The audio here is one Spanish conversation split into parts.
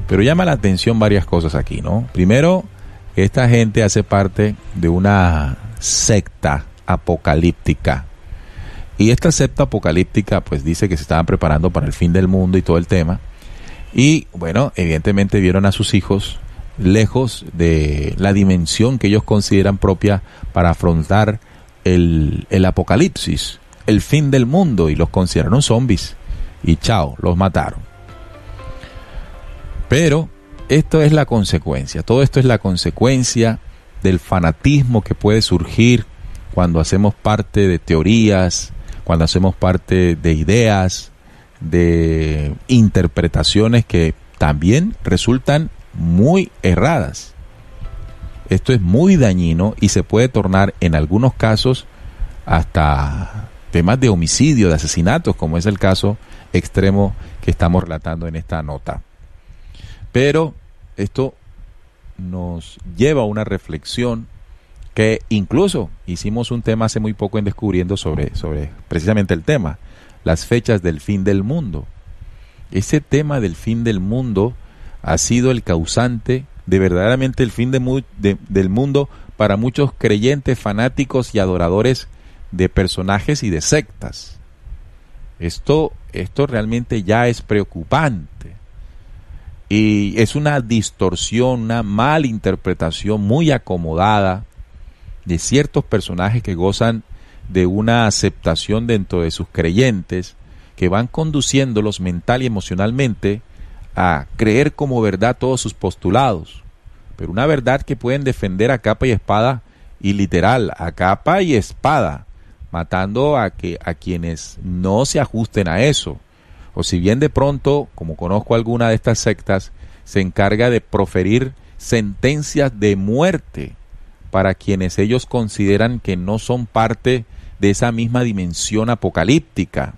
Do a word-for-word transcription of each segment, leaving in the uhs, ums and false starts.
Pero llama la atención varias cosas aquí, ¿no? Primero, esta gente hace parte de una secta apocalíptica. Y esta secta apocalíptica pues dice que se estaban preparando para el fin del mundo y todo el tema. Y bueno, evidentemente vieron a sus hijos lejos de la dimensión que ellos consideran propia para afrontar el, el apocalipsis, el fin del mundo, y los consideraron zombies. Y chao, los mataron. Pero esto es la consecuencia, todo esto es la consecuencia del fanatismo que puede surgir cuando hacemos parte de teorías, cuando hacemos parte de ideas, de interpretaciones que también resultan muy erradas. Esto es muy dañino y se puede tornar en algunos casos hasta temas de homicidio, de asesinatos, como es el caso extremo que estamos relatando en esta nota. Pero esto nos lleva a una reflexión que incluso hicimos un tema hace muy poco en Descubriendo sobre, sobre precisamente el tema, las fechas del fin del mundo. Ese tema del fin del mundo ha sido el causante de verdaderamente el fin de mu- de, del mundo para muchos creyentes, fanáticos y adoradores de personajes y de sectas. Esto, esto realmente ya es preocupante. Y es una distorsión, una mala interpretación muy acomodada de ciertos personajes que gozan de una aceptación dentro de sus creyentes, que van conduciéndolos mental y emocionalmente a creer como verdad todos sus postulados. Pero una verdad que pueden defender a capa y espada, y literal, a capa y espada, matando a, que, a quienes no se ajusten a eso. O si bien de pronto, como conozco alguna de estas sectas, se encarga de proferir sentencias de muerte para quienes ellos consideran que no son parte de esa misma dimensión apocalíptica.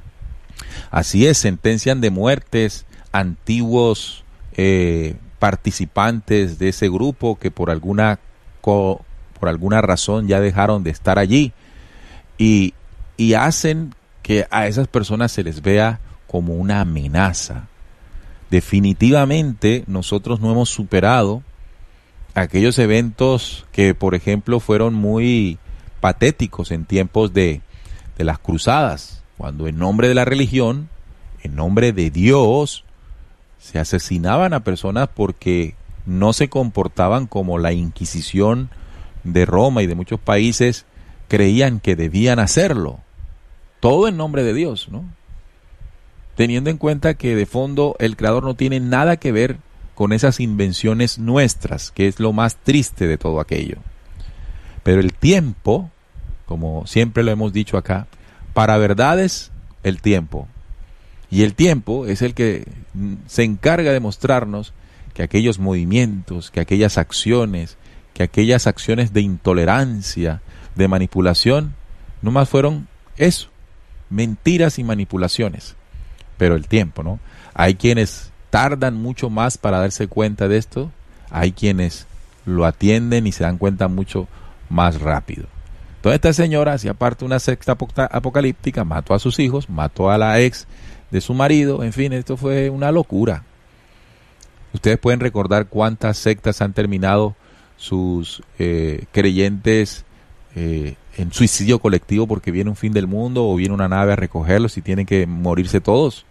Así es, sentencian de muertes antiguos eh, participantes de ese grupo que por alguna, co, por alguna razón ya dejaron de estar allí, y, y hacen que a esas personas se les vea como una amenaza. Definitivamente nosotros no hemos superado aquellos eventos que, por ejemplo, fueron muy patéticos en tiempos de, de las cruzadas, cuando en nombre de la religión, en nombre de Dios, se asesinaban a personas porque no se comportaban como la Inquisición de Roma y de muchos países creían que debían hacerlo. Todo en nombre de Dios, ¿no? Teniendo en cuenta que de fondo el Creador no tiene nada que ver con esas invenciones nuestras, que es lo más triste de todo aquello. Pero el tiempo, como siempre lo hemos dicho acá, para verdades, el tiempo. Y el tiempo es el que se encarga de mostrarnos que aquellos movimientos, que aquellas acciones, que aquellas acciones de intolerancia, de manipulación, no más fueron eso, mentiras y manipulaciones. Pero el tiempo, ¿no? Hay quienes tardan mucho más para darse cuenta de esto, hay quienes lo atienden y se dan cuenta mucho más rápido. Entonces esta señora, si aparte una secta apocalíptica, mató a sus hijos, mató a la ex de su marido, en fin, esto fue una locura. Ustedes pueden recordar cuántas sectas han terminado sus eh, creyentes eh, en suicidio colectivo porque viene un fin del mundo o viene una nave a recogerlos y tienen que morirse todos.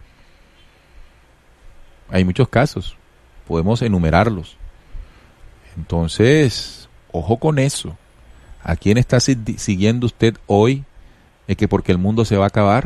Hay muchos casos, podemos enumerarlos. Entonces, ojo con eso. ¿A quién está siguiendo usted hoy? ¿Es que porque el mundo se va a acabar?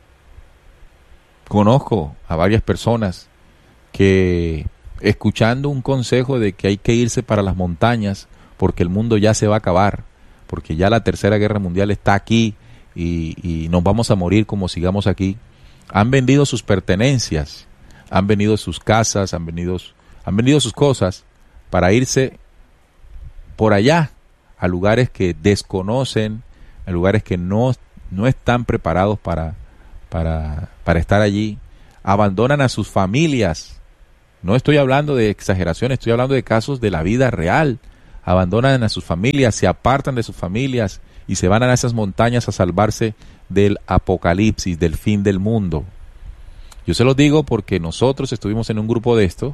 Conozco a varias personas que, escuchando un consejo de que hay que irse para las montañas porque el mundo ya se va a acabar, porque ya la tercera guerra mundial está aquí y, y nos vamos a morir como sigamos aquí, han vendido sus pertenencias, han vendido sus casas, han vendido, han vendido sus cosas para irse por allá, a lugares que desconocen, a lugares que no, no están preparados para, para, para estar allí. Abandonan a sus familias. No estoy hablando de exageraciones, estoy hablando de casos de la vida real. Abandonan a sus familias, se apartan de sus familias y se van a esas montañas a salvarse del apocalipsis, del fin del mundo. Yo se los digo porque nosotros estuvimos en un grupo de esto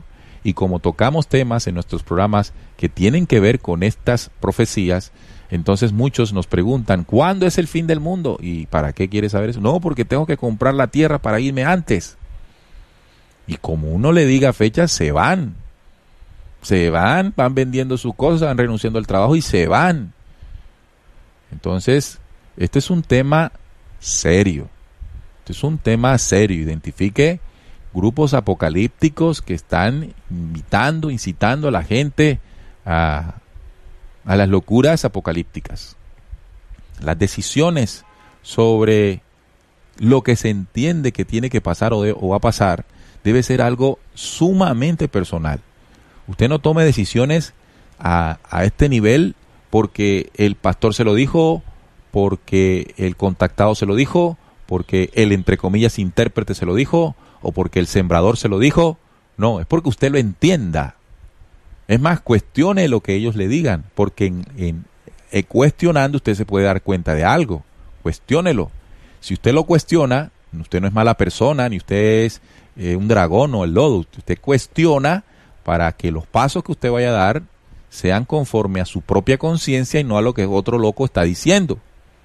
Y como tocamos temas en nuestros programas que tienen que ver con estas profecías, entonces muchos nos preguntan, ¿cuándo es el fin del mundo? ¿Y para qué quieres saber eso? No, porque tengo que comprar la tierra para irme antes. Y como uno le diga fechas, se van. Se van, van vendiendo sus cosas, van renunciando al trabajo y se van. Entonces, este es un tema serio. Este es un tema serio. Identifique grupos apocalípticos que están invitando, incitando a la gente a, a las locuras apocalípticas. Las decisiones sobre lo que se entiende que tiene que pasar o, de, o va a pasar debe ser algo sumamente personal. Usted no tome decisiones a, a este nivel porque el pastor se lo dijo, porque el contactado se lo dijo, porque el, entre comillas, intérprete se lo dijo, o porque el sembrador se lo dijo. No, es porque usted lo entienda. Es más, cuestione lo que ellos le digan, porque en, en, en cuestionando usted se puede dar cuenta de algo. Cuestiónelo. Si usted lo cuestiona, usted no es mala persona, ni usted es eh, un dragón o el lodo. Usted cuestiona para que los pasos que usted vaya a dar sean conforme a su propia conciencia y no a lo que otro loco está diciendo.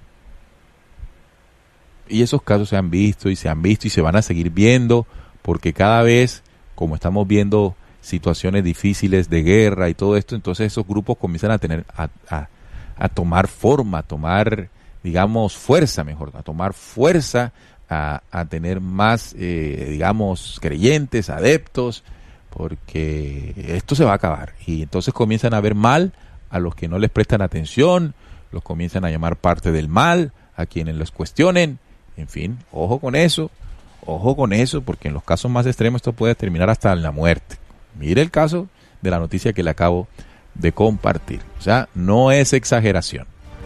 Y esos casos se han visto y se han visto y se van a seguir viendo, porque cada vez, como estamos viendo situaciones difíciles de guerra y todo esto, entonces esos grupos comienzan a tener a, a, a tomar forma, a tomar, digamos, fuerza mejor, a tomar fuerza, a, a tener más, eh, digamos, creyentes, adeptos, porque esto se va a acabar. Y entonces comienzan a ver mal a los que no les prestan atención, los comienzan a llamar parte del mal, a quienes los cuestionen. En fin, ojo con eso, ojo con eso, porque en los casos más extremos esto puede terminar hasta en la muerte. Mire el caso de la noticia que le acabo de compartir. O sea, no es exageración.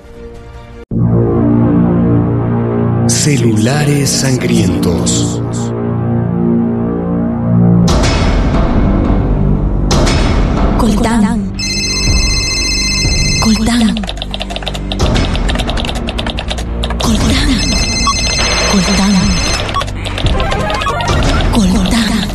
Celulares sangrientos. Coltán. Coltán. Coltán. Coltán. Coltán.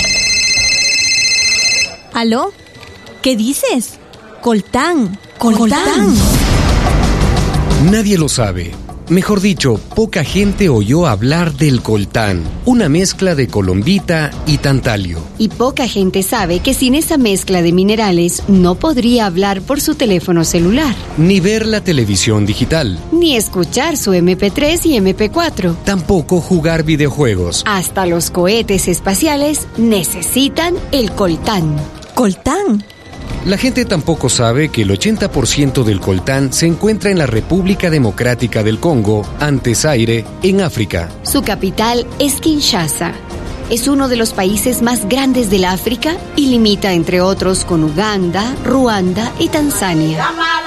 ¿Aló? ¿Qué dices? Coltán. Coltán. Nadie lo sabe. Mejor dicho, poca gente oyó hablar del coltán, una mezcla de colombita y tantalio. Y poca gente sabe que sin esa mezcla de minerales no podría hablar por su teléfono celular. Ni ver la televisión digital. Ni escuchar su eme pe tres y eme pe cuatro. Tampoco jugar videojuegos. Hasta los cohetes espaciales necesitan el coltán. ¿Coltán? La gente tampoco sabe que el ochenta por ciento del coltán se encuentra en la República Democrática del Congo, antes Zaire, en África. Su capital es Kinshasa. Es uno de los países más grandes del África y limita, entre otros, con Uganda, Ruanda y Tanzania.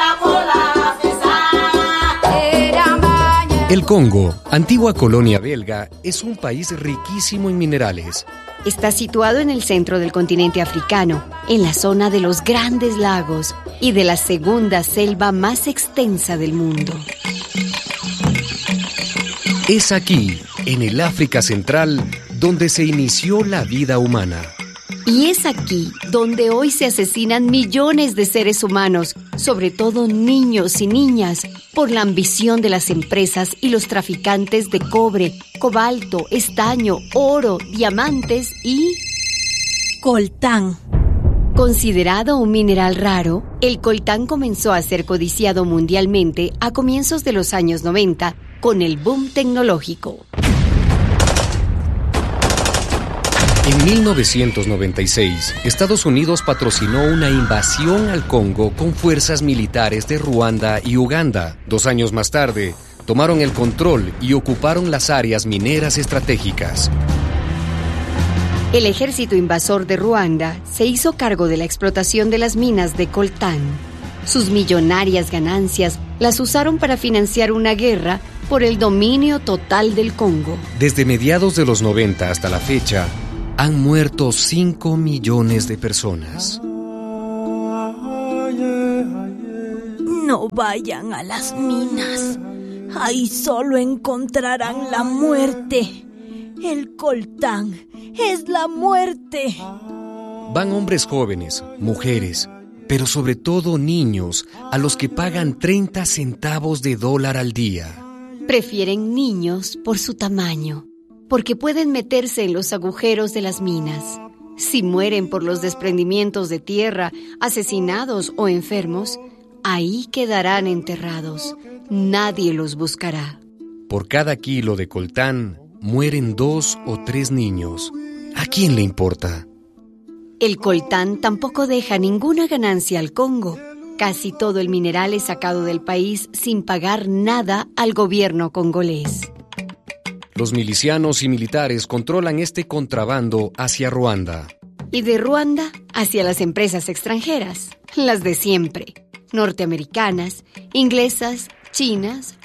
El Congo, antigua colonia belga, es un país riquísimo en minerales. Está situado en el centro del continente africano, en la zona de los Grandes Lagos y de la segunda selva más extensa del mundo. Es aquí, en el África Central, donde se inició la vida humana. Y es aquí donde hoy se asesinan millones de seres humanos, sobre todo niños y niñas, por la ambición de las empresas y los traficantes de cobre, cobalto, estaño, oro, diamantes y... coltán. Considerado un mineral raro, el coltán comenzó a ser codiciado mundialmente a comienzos de los años noventa con el boom tecnológico. En mil novecientos noventa y seis, Estados Unidos patrocinó una invasión al Congo con fuerzas militares de Ruanda y Uganda. Dos años más tarde, tomaron el control y ocuparon las áreas mineras estratégicas. El ejército invasor de Ruanda se hizo cargo de la explotación de las minas de coltán. Sus millonarias ganancias las usaron para financiar una guerra por el dominio total del Congo. Desde mediados de los noventa hasta la fecha, han muerto cinco millones de personas. No vayan a las minas. Ahí solo encontrarán la muerte. El coltán es la muerte. Van hombres jóvenes, mujeres, pero sobre todo niños, a los que pagan treinta centavos de dólar al día. Prefieren niños por su tamaño, porque pueden meterse en los agujeros de las minas. Si mueren por los desprendimientos de tierra, asesinados o enfermos, ahí quedarán enterrados. Nadie los buscará. Por cada kilo de coltán, mueren dos o tres niños. ¿A quién le importa? El coltán tampoco deja ninguna ganancia al Congo. Casi todo el mineral es sacado del país sin pagar nada al gobierno congolés. Los milicianos y militares controlan este contrabando hacia Ruanda. Y de Ruanda hacia las empresas extranjeras, las de siempre, norteamericanas, inglesas, chinas,